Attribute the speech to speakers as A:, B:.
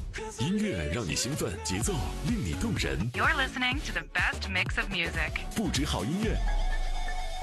A: 音乐让你兴奋，节奏令你动人。
B: You're listening to the best mix of music.
A: 不止好音乐，